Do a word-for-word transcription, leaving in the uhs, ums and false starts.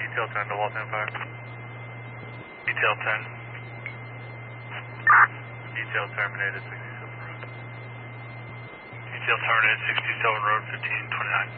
Detail ten to Walton Fire. Detail ten. Detail terminated, sixty-seven Road. Detail terminated, sixty-seven Road, fifteen twenty-nine.